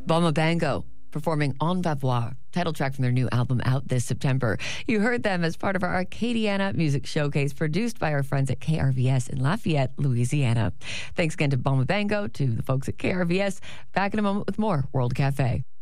Bama Bango performing En Vavois, title track from their new album out this September. You heard them as part of our Acadiana Music Showcase produced by our friends at KRVS in Lafayette, Louisiana. Thanks again to Bama Bango, to the folks at KRVS. Back in a moment with more World Cafe.